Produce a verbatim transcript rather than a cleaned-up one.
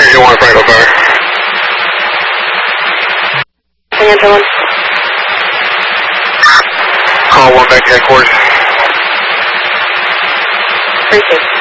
Station one, Franco Tower. Atlanta one. Call one back to headquarters. Three two.